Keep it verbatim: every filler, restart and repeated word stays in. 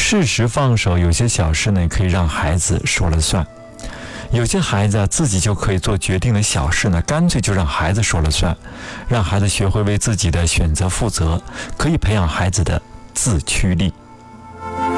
适时放手，有些小事呢可以让孩子说了算。有些孩子啊自己就可以做决定的小事呢，干脆就让孩子说了算，让孩子学会为自己的选择负责，可以培养孩子的自驱力。